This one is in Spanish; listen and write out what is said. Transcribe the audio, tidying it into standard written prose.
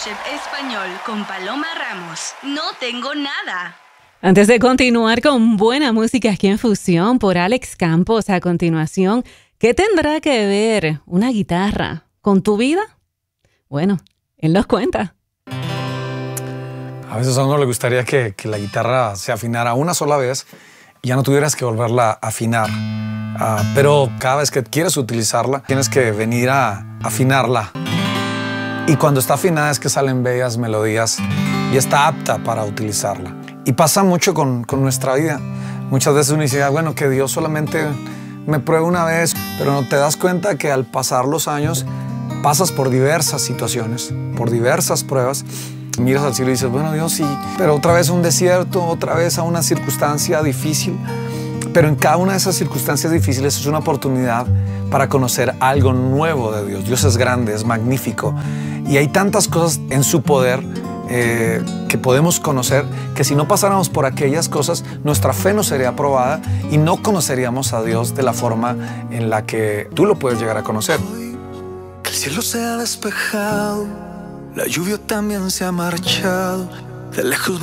MasterChef Español con Paloma Ramos. No tengo nada. Antes de continuar con buena música aquí en Fusión por Alex Campos, a continuación, ¿qué tendrá que ver una guitarra con tu vida? Bueno, él nos cuenta. A veces a uno le gustaría que la guitarra se afinara una sola vez y ya no tuvieras que volverla a afinar. Pero cada vez que quieres utilizarla, tienes que venir a afinarla. Y cuando está afinada es que salen bellas melodías y está apta para utilizarla. Y pasa mucho con nuestra vida. Muchas veces uno dice, bueno, que Dios solamente me pruebe una vez, pero no te das cuenta que al pasar los años pasas por diversas situaciones, por diversas pruebas. Miras al cielo y dices, bueno, Dios, sí, pero otra vez a un desierto, otra vez a una circunstancia difícil. Pero en cada una de esas circunstancias difíciles es una oportunidad para conocer algo nuevo de Dios. Dios es grande, es magnífico. Y hay tantas cosas en su poder que podemos conocer, que si no pasáramos por aquellas cosas, nuestra fe no sería probada y no conoceríamos a Dios de la forma en la que tú lo puedes llegar a conocer. Que el cielo se ha despejado, la lluvia también se ha marchado, de lejos